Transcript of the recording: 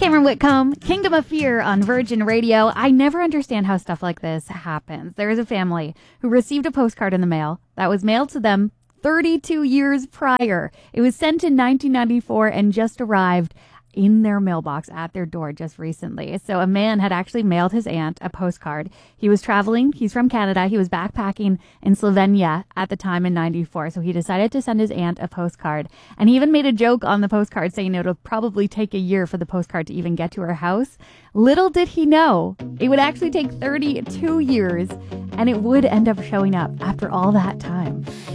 Cameron Whitcomb, Kingdom of Fear on Virgin Radio. I never understand how stuff like this happens. There is a family who received a postcard in the mail that was mailed to them 32 years prior. It was sent in 1994 and just arrived in their mailbox at their door just recently. So a man had actually mailed his aunt a postcard. He was traveling. He's from Canada. He was backpacking in Slovenia at the time in 94. So he decided to send his aunt a postcard. And he even made a joke on the postcard saying it'll probably take a year for the postcard to even get to her house. Little did he know, it would actually take 32 years and it would end up showing up after all that time.